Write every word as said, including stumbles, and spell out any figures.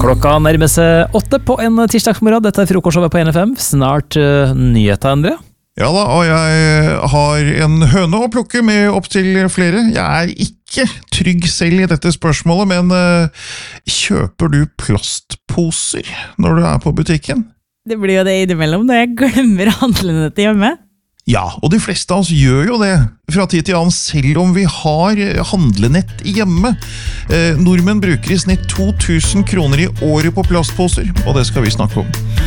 Klokka nærmer seg åtte på en tirsdagsmorgen. Dette er frokostshowet på N F M. Snart uh, nyheter, Endre. Ja da, og jeg har en høne å plukke med opp til flere. Jeg er ikke trygg selv i dette spørsmålet, men uh, kjøper du plastposer når du er på butikken? Det blir jo det innimellom når jeg glemmer handlenettet hjemme. Ja, og de fleste av oss gjør jo det fra tid til annen, selv om vi har handlenett hjemme. Eh, nordmenn bruker i snitt to tusen kroner i året på plastposer, og det skal vi snakke om.